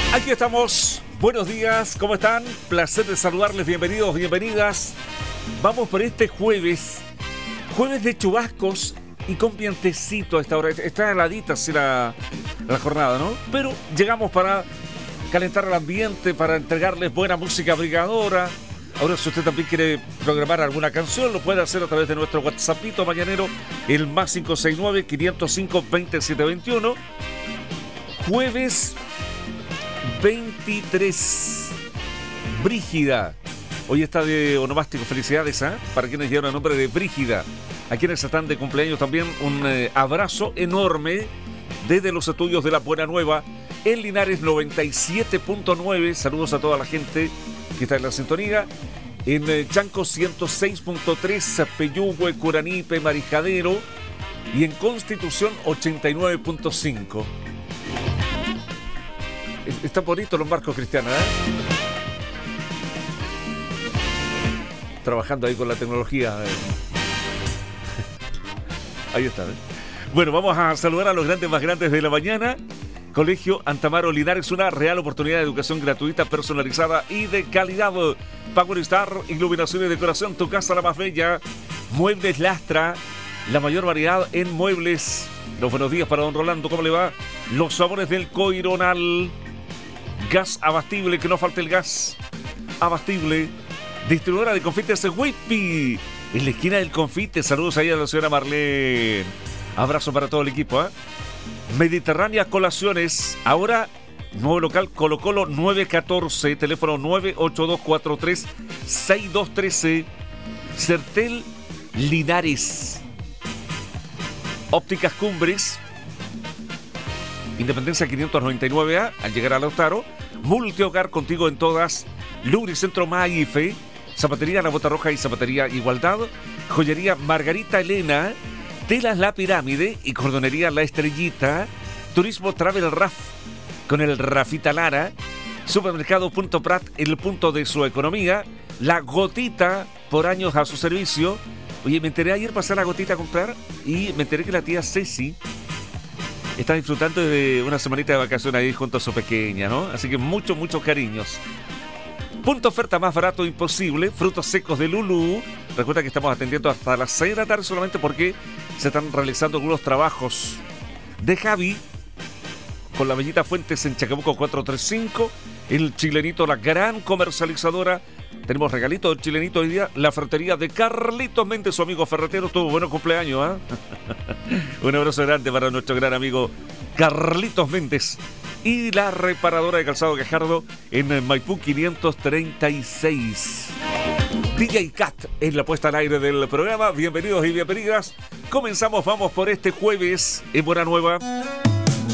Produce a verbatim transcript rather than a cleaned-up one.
Aquí estamos. Buenos días, ¿cómo están? Placer de saludarles, bienvenidos, bienvenidas. Vamos por este jueves, jueves de chubascos y con vientecito a esta hora. Está heladita así la, la jornada, ¿no? Pero llegamos para calentar el ambiente, para entregarles buena música brigadora. Ahora, si usted también quiere programar alguna canción, lo puede hacer a través de nuestro WhatsAppito mañanero, el más cinco seis nueve, quinientos cinco, veintisiete veintiuno. Jueves veintitrés. Brígida. Hoy está de onomástico. Felicidades, ¿eh? Para quienes llevan el nombre de Brígida. A quienes están de cumpleaños también, un eh, abrazo enorme desde los estudios de La Buena Nueva en Linares noventa y siete punto nueve. Saludos a toda la gente que está en la sintonía. En eh, Chanco ciento seis punto tres, Peyúgue, Curanipe, Marijadero. Y en Constitución ochenta y nueve punto cinco. Están bonitos los marcos, Cristiana, ¿eh? Trabajando ahí con la tecnología. ¿eh? Ahí está, ¿eh? Bueno, vamos a saludar a los grandes más grandes de la mañana. Colegio Antamaro Linares, una real oportunidad de educación gratuita, personalizada y de calidad. Power Star, iluminación y decoración, tu casa la más bella. Muebles Lastra, la mayor variedad en muebles. Los buenos días para don Rolando, ¿cómo le va? Los sabores del Coironal. Gas abastible, que no falte el gas abastible. Distribuidora de confites Whippy, en la esquina del confite. Saludos ahí a la señora Marlene. Abrazo para todo el equipo, ¿eh? Mediterránea Colaciones. Ahora, nuevo local Colo Colo nueve catorce. Teléfono nueve ocho dos cuatro tres seis dos uno tres. Certel Linares. Ópticas Cumbres. Independencia quinientos noventa y nueve A, al llegar a Lautaro. Multihogar, contigo en todas. Lubricentro Maife. Zapatería La Bota Roja y Zapatería Igualdad. Joyería Margarita Elena. Telas La Pirámide y Cordonería La Estrellita. Turismo Travel Raf con el Rafita Lara. Supermercado Punto Prat, el punto de su economía. La Gotita, por años a su servicio. Oye, me enteré ayer, pasé a La Gotita a comprar y me enteré que la tía Ceci está disfrutando de una semanita de vacaciones ahí junto a su pequeña, ¿no? Así que muchos, muchos cariños. Punto oferta más barato imposible. Frutos secos de Lulú. Recuerda que estamos atendiendo hasta las seis de la tarde solamente porque se están realizando algunos trabajos de Javi con la Bellita Fuentes en Chacabuco cuatrocientos treinta y cinco. El Chilenito, la gran comercializadora. Tenemos regalito del Chilenito hoy día. La ferretería de Carlitos Méndez, su amigo ferretero. Tuvo buenos cumpleaños, ¿eh? Un abrazo grande para nuestro gran amigo Carlitos Méndez. Y la reparadora de calzado Gajardo en Maipú quinientos treinta y seis. D J Cat es la puesta al aire del programa. Bienvenidos y bienvenidas. Comenzamos, vamos por este jueves en Buena Nueva.